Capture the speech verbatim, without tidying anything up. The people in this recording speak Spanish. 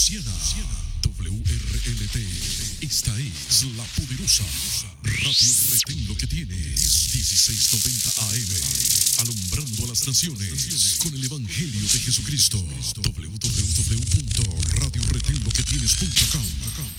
Siena, W R L T. Esta es la poderosa Radio Retén Lo que Tienes, dieciséis noventa A M, alumbrando a las naciones con el Evangelio de Jesucristo. w w w punto radio retén lo que tienes punto com.